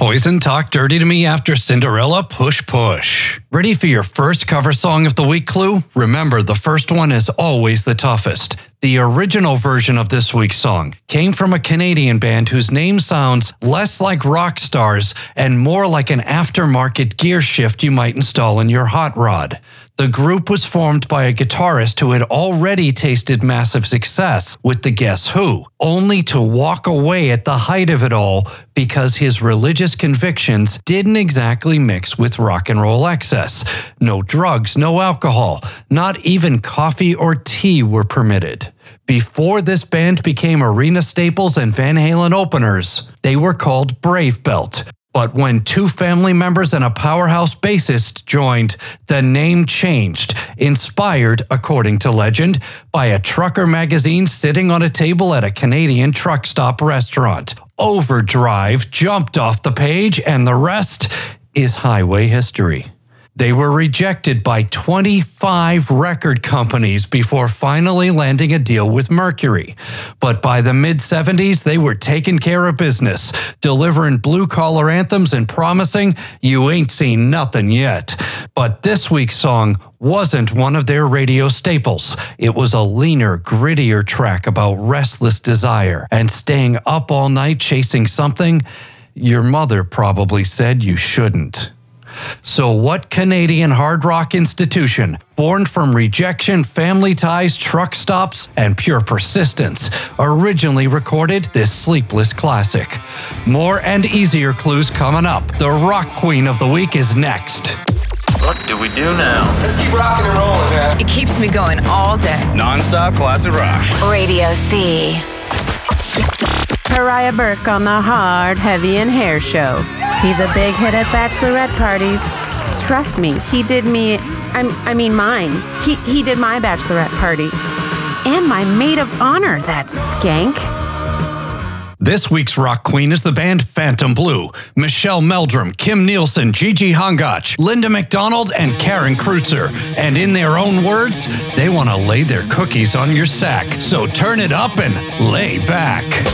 Poison Talk Dirty to Me after Cinderella Push Push. Ready for your first cover song of the week clue? Remember, the first one is always the toughest. The original version of this week's song came from a Canadian band whose name sounds less like rock stars and more like an aftermarket gear shift you might install in your hot rod. The group was formed by a guitarist who had already tasted massive success with the Guess Who, only to walk away at the height of it all because his religious convictions didn't exactly mix with rock and roll excess. No drugs, no alcohol, not even coffee or tea were permitted. Before this band became arena staples and Van Halen openers, they were called Brave Belt. But when two family members and a powerhouse bassist joined, the name changed, inspired, according to legend, by a trucker magazine sitting on a table at a Canadian truck stop restaurant. Overdrive jumped off the page, and the rest is highway history. They were rejected by 25 record companies before finally landing a deal with Mercury. But by the mid-70s, they were taking care of business, delivering blue-collar anthems and promising you ain't seen nothing yet. But this week's song wasn't one of their radio staples. It was a leaner, grittier track about restless desire and staying up all night chasing something your mother probably said you shouldn't. So what Canadian hard rock institution, born from rejection, family ties, truck stops, and pure persistence, originally recorded this sleepless classic? More and easier clues coming up. The rock queen of the week is next. What do we do now? Let's keep rocking and rolling, man. It keeps me going all day. Non-stop classic rock. Radio C. Pariah Burke on the Hard, Heavy, and Hair Show. He's a big hit at bachelorette parties. Trust me, he did me, mine. He did my bachelorette party. And my maid of honor, that skank. This week's rock queen is the band Phantom Blue. Michelle Meldrum, Kim Nielsen, Gigi Hongach, Linda McDonald, and Karen Kreutzer. And in their own words, they want to lay their cookies on your sack. So turn it up and lay back.